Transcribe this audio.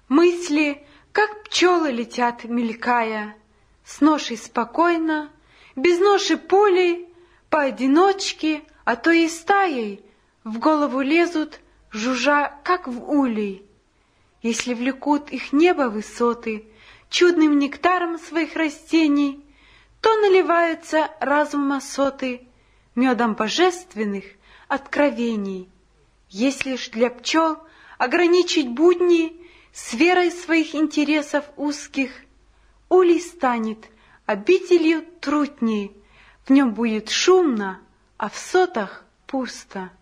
Мысли, как пчелы, летят, мелькая, с ношей спокойно, без ноши пулей, поодиночке, а то и стаей, в голову лезут, жужжа, как в улей. Если влекут их небо высоты чудным нектаром своих растений, то наливаются разума соты медом божественных откровений. Если ж для пчел ограничить будни сферой своих интересов узких, улей станет обителью трутней, в нем будет шумно, а в сотах пусто.